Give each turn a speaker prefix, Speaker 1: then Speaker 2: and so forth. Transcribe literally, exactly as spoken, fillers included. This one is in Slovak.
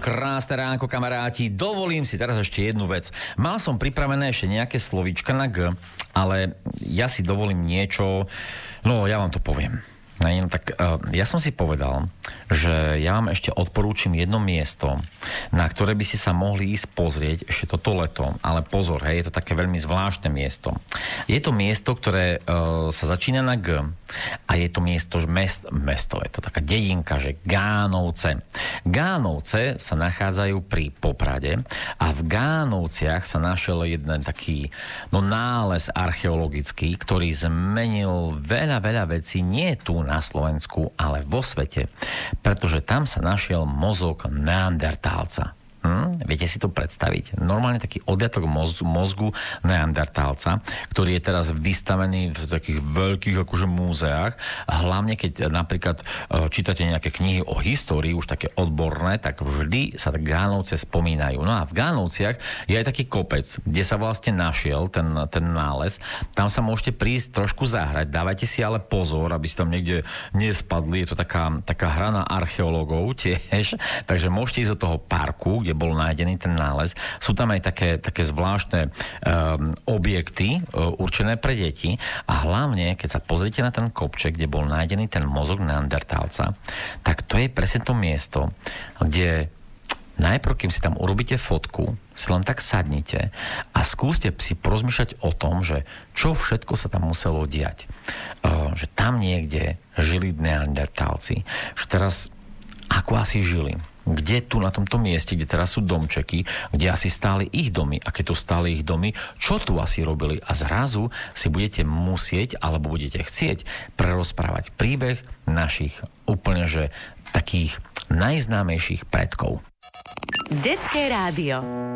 Speaker 1: Krásne ránko, kamaráti. Dovolím si teraz ešte jednu vec. Mal som pripravené ešte nejaké slovíčka na G, ale ja si dovolím niečo, no ja vám to poviem. No, tak uh, ja som si povedal, že ja vám ešte odporúčim jedno miesto, na ktoré by ste sa mohli ísť pozrieť ešte toto leto. Ale pozor, hej, je to také veľmi zvláštne miesto. Je to miesto, ktoré uh, sa začína na G a je to miesto, mest, mesto, je to taká dedinka, že Gánovce. Gánovce sa nachádzajú pri Poprade a v Gánovciach sa našiel jeden taký no, nález archeologický, ktorý zmenil veľa, veľa vecí, nie tu na Slovensku, ale vo svete. Pretože tam sa našiel mozog neandertálca. Hm? Viete si to predstaviť? Normálne taký odliatok moz- mozgu neandertálca, ktorý je teraz vystavený v takých veľkých akože múzeách. A hlavne, keď napríklad čítate nejaké knihy o histórii, už také odborné, tak vždy sa Gánovce spomínajú. No a v Gánovciach je aj taký kopec, kde sa vlastne našiel ten, ten nález. Tam sa môžete prísť trošku zahrať. Dávajte si ale pozor, aby ste tam niekde nespadli. Je to taká, taká hra na archeológov tiež. Takže môžete ísť do toho parku, kde bol nájdený ten nález. Sú tam aj také, také zvláštne um, objekty uh, určené pre deti a hlavne, keď sa pozrite na ten kopček, kde bol nájdený ten mozog neandertálca, tak to je presne to miesto, kde najprv, kým si tam urobíte fotku, si len tak sadnite a skúste si porozmýšľať o tom, že čo všetko sa tam muselo diať. Uh, že tam niekde žili neandertálci. Že teraz ako asi žili? Kde tu na tomto mieste, kde teraz sú domčeky, kde asi stáli ich domy a keď tu stáli ich domy, čo tu asi robili a zrazu si budete musieť alebo budete chcieť prerozprávať príbeh našich úplne že takých najznámejších predkov.
Speaker 2: Detské rádio.